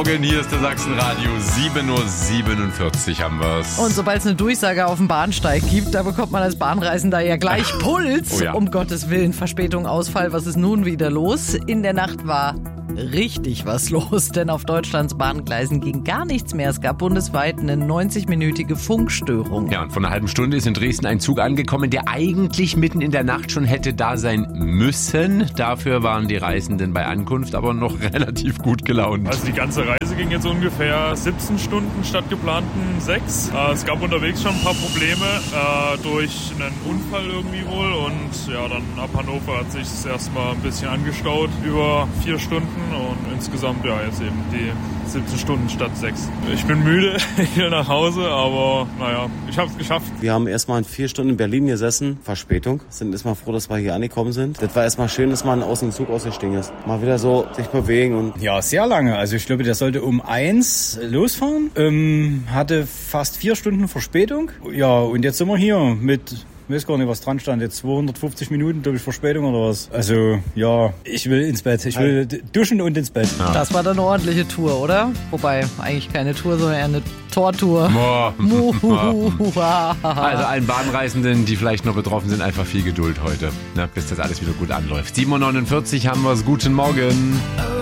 Hier ist der Sachsenradio, 7:47 Uhr haben wir's. Und sobald es eine Durchsage auf dem Bahnsteig gibt, da bekommt man als Bahnreisender ja gleich Puls. Oh ja. Um Gottes Willen, Verspätung, Ausfall, was ist nun wieder los? In der Nacht war richtig was los, denn auf Deutschlands Bahngleisen ging gar nichts mehr. Es gab bundesweit eine 90-minütige Funkstörung. Ja, und vor einer halben Stunde ist in Dresden ein Zug angekommen, der eigentlich mitten in der Nacht schon hätte da sein müssen. Dafür waren die Reisenden bei Ankunft aber noch relativ gut gelaunt. Also die ganze Reise ging jetzt ungefähr 17 Stunden statt geplanten 6. Es gab unterwegs schon ein paar Probleme durch einen Unfall irgendwie wohl. Und ja, dann ab Hannover hat sich es erstmal ein bisschen angestaut über 4 Stunden. Und insgesamt ja jetzt eben die 17 Stunden statt 6. Ich bin müde, ich will nach Hause, aber naja, ich hab's geschafft. Wir haben erstmal 4 Stunden in Berlin gesessen, Verspätung. Sind erstmal froh, dass wir hier angekommen sind. Das war erstmal schön, dass man aus dem Zug ausgestiegen ist. Mal wieder so sich bewegen und... Ja, sehr lange. Also ich glaube, der sollte um 1 losfahren. Hatte fast 4 Stunden Verspätung. Ja, und jetzt sind wir hier mit... Ich weiß gar nicht, was dran stand. Jetzt 250 Minuten, glaube ich, Verspätung oder was. Also, ja, ich will ins Bett. Ich will duschen und ins Bett. Ja. Das war dann eine ordentliche Tour, oder? Wobei, eigentlich keine Tour, sondern eher eine Tortour. Also allen Bahnreisenden, die vielleicht noch betroffen sind, einfach viel Geduld heute, bis das alles wieder gut anläuft. 7:49 Uhr haben wir's. Guten Morgen.